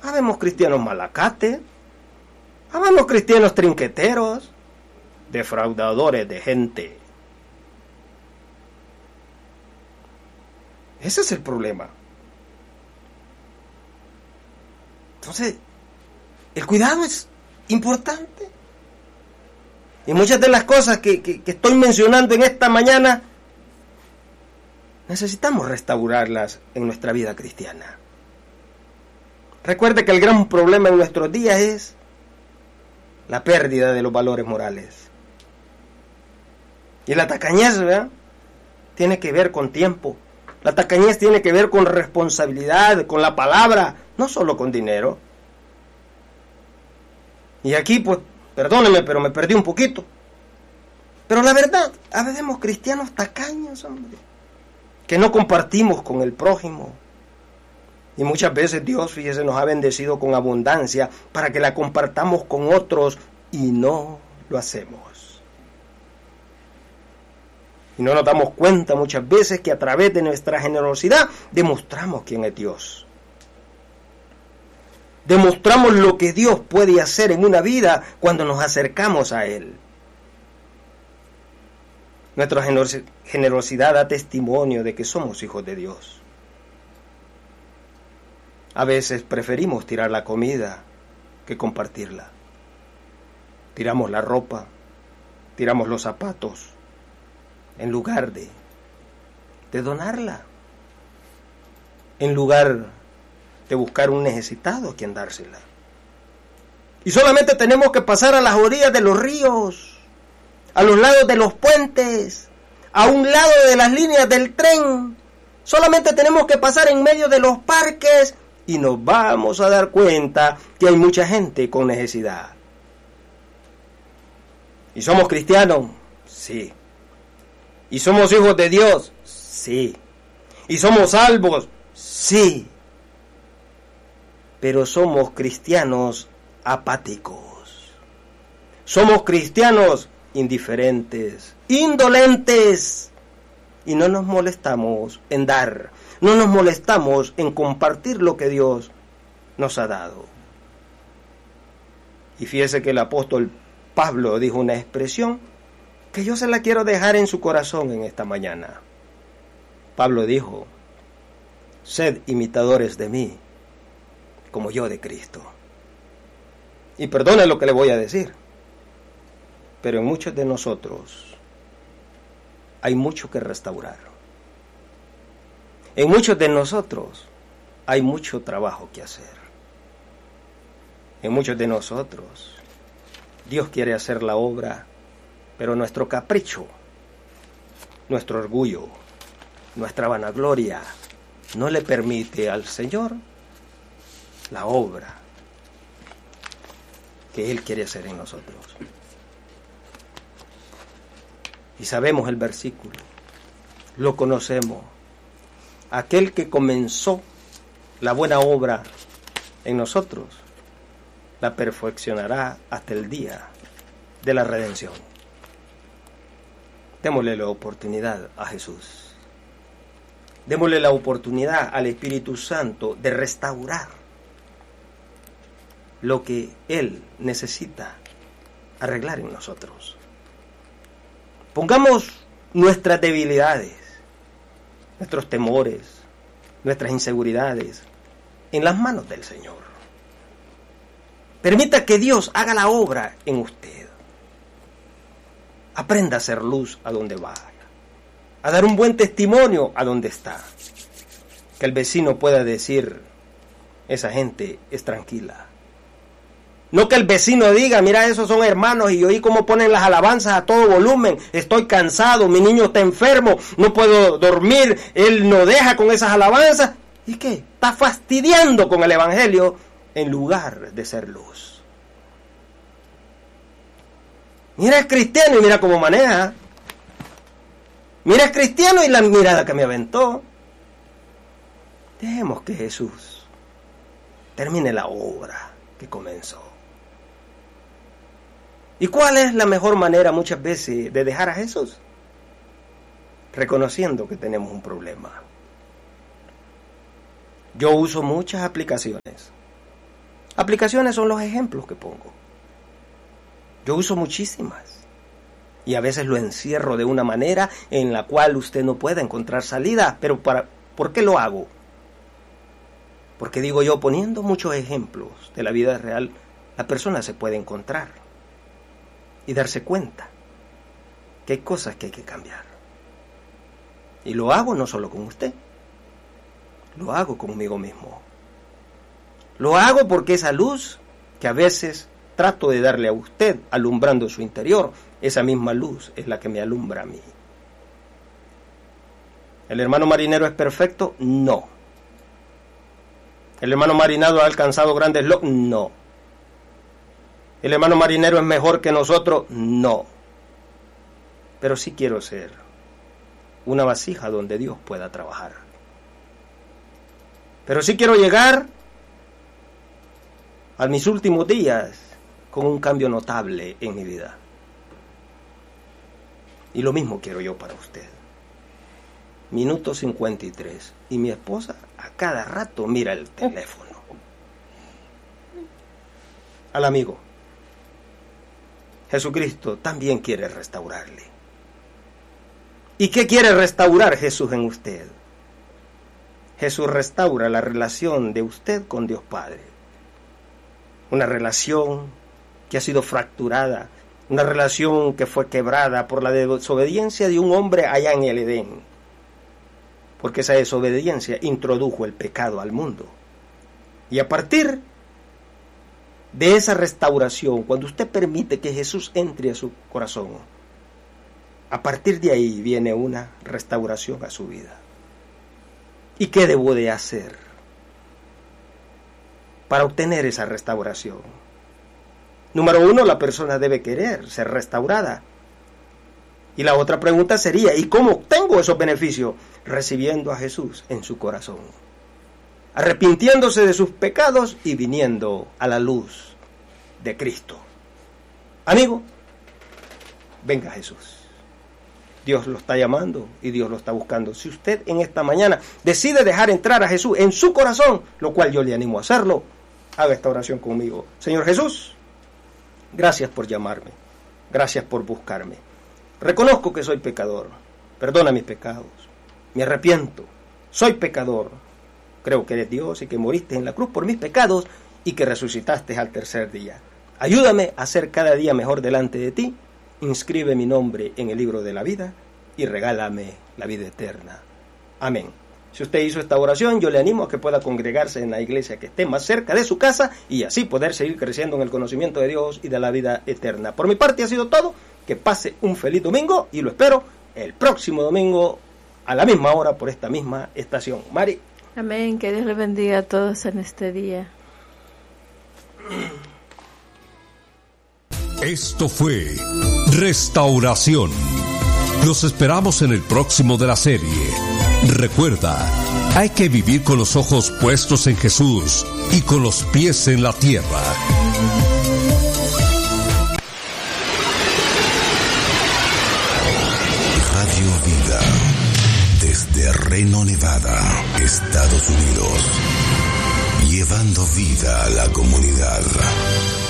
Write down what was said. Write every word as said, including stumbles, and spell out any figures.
Habemos cristianos malacates, habemos cristianos trinqueteros, defraudadores de gente. Ese es el problema. Entonces, el cuidado es importante. Y muchas de las cosas que, que, que estoy mencionando en esta mañana, necesitamos restaurarlas en nuestra vida cristiana. Recuerde que el gran problema en nuestros días es la pérdida de los valores morales. Y la tacañez, ¿verdad?, tiene que ver con tiempo. La tacañez tiene que ver con responsabilidad, con la palabra, no solo con dinero. Y aquí, pues, perdónenme, pero me perdí un poquito. Pero la verdad, habemos cristianos tacaños, hombre, que no compartimos con el prójimo. Y muchas veces Dios, fíjese, nos ha bendecido con abundancia para que la compartamos con otros y no lo hacemos. Y no nos damos cuenta muchas veces que a través de nuestra generosidad demostramos quién es Dios. Demostramos lo que Dios puede hacer en una vida cuando nos acercamos a Él. Nuestra generosidad da testimonio de que somos hijos de Dios. A veces preferimos tirar la comida que compartirla. Tiramos la ropa, tiramos los zapatos, en lugar de, de donarla, en lugar de buscar un necesitado a quien dársela. Y solamente tenemos que pasar a las orillas de los ríos, a los lados de los puentes, a un lado de las líneas del tren. Solamente tenemos que pasar en medio de los parques y nos vamos a dar cuenta que hay mucha gente con necesidad. ¿Y somos cristianos? Sí. ¿Y somos hijos de Dios? Sí. ¿Y somos salvos? Sí. Pero somos cristianos apáticos. Somos cristianos indiferentes, indolentes. Y no nos molestamos en dar. No nos molestamos en compartir lo que Dios nos ha dado. Y fíjese que el apóstol Pablo dijo una expresión que yo se la quiero dejar en su corazón en esta mañana. Pablo dijo: sed imitadores de mí, como yo de Cristo. Y perdone lo que le voy a decir, pero en muchos de nosotros hay mucho que restaurar. En muchos de nosotros hay mucho trabajo que hacer. En muchos de nosotros Dios quiere hacer la obra, pero nuestro capricho, nuestro orgullo, nuestra vanagloria no le permite al Señor la obra que Él quiere hacer en nosotros. Y sabemos el versículo, lo conocemos. Aquel que comenzó la buena obra en nosotros, la perfeccionará hasta el día de la redención. Démosle la oportunidad a Jesús. Démosle la oportunidad al Espíritu Santo de restaurar lo que Él necesita arreglar en nosotros. Pongamos nuestras debilidades, nuestros temores, nuestras inseguridades en las manos del Señor. Permita que Dios haga la obra en usted. Aprenda a hacer luz a donde vaya, a dar un buen testimonio a donde está. Que el vecino pueda decir: esa gente es tranquila. No que el vecino diga: mira, esos son hermanos y oí cómo ponen las alabanzas a todo volumen, estoy cansado, mi niño está enfermo, no puedo dormir, él no deja con esas alabanzas. ¿Y qué? Está fastidiando con el evangelio en lugar de ser luz. Mira, es cristiano y mira cómo maneja. Mira, es cristiano y la mirada que me aventó. Dejemos que Jesús termine la obra que comenzó. ¿Y cuál es la mejor manera muchas veces de dejar a Jesús? Reconociendo que tenemos un problema. Yo uso muchas aplicaciones Aplicaciones son los ejemplos que pongo. Yo uso muchísimas. Y a veces lo encierro de una manera en la cual usted no puede encontrar salida. Pero para, ¿por qué lo hago? Porque digo yo, poniendo muchos ejemplos de la vida real, la persona se puede encontrar y darse cuenta que hay cosas que hay que cambiar. Y lo hago no solo con usted, lo hago conmigo mismo. Lo hago porque esa luz que a veces trato de darle a usted, alumbrando su interior, esa misma luz es la que me alumbra a mí. ¿El hermano marinero es perfecto? No. ¿El hermano marinero ha alcanzado grandes logros? No. ¿El hermano marinero es mejor que nosotros? No. Pero sí quiero ser una vasija donde Dios pueda trabajar. Pero sí quiero llegar a mis últimos días con un cambio notable en mi vida. Y lo mismo quiero yo para usted. Minuto cincuenta y tres. Y mi esposa a cada rato mira el teléfono. Al amigo. Jesucristo también quiere restaurarle. ¿Y qué quiere restaurar Jesús en usted? Jesús restaura la relación de usted con Dios Padre. Una relación que ha sido fracturada, una relación que fue quebrada por la desobediencia de un hombre allá en el Edén. Porque esa desobediencia introdujo el pecado al mundo. Y a partir de esa restauración, cuando usted permite que Jesús entre a su corazón, a partir de ahí viene una restauración a su vida. ¿Y qué debo de hacer para obtener esa restauración? Número uno, la persona debe querer ser restaurada. Y la otra pregunta sería, ¿y cómo obtengo esos beneficios? Recibiendo a Jesús en su corazón, arrepintiéndose de sus pecados y viniendo a la luz de Cristo. Amigo, venga Jesús. Dios lo está llamando y Dios lo está buscando. Si usted en esta mañana decide dejar entrar a Jesús en su corazón, lo cual yo le animo a hacerlo, haga esta oración conmigo. Señor Jesús, gracias por llamarme, gracias por buscarme. Reconozco que soy pecador, perdona mis pecados, me arrepiento, soy pecador. Creo que eres Dios y que moriste en la cruz por mis pecados y que resucitaste al tercer día. Ayúdame a ser cada día mejor delante de ti. Inscribe mi nombre en el libro de la vida y regálame la vida eterna. Amén. Si usted hizo esta oración, yo le animo a que pueda congregarse en la iglesia que esté más cerca de su casa y así poder seguir creciendo en el conocimiento de Dios y de la vida eterna. Por mi parte ha sido todo. Que pase un feliz domingo y lo espero el próximo domingo a la misma hora por esta misma estación. Mari. Amén. Que Dios les bendiga a todos en este día. Esto fue Restauración. Los esperamos en el próximo de la serie. Recuerda, hay que vivir con los ojos puestos en Jesús y con los pies en la tierra. Radio Vida, desde Reno, Nevada, Estados Unidos, llevando vida a la comunidad.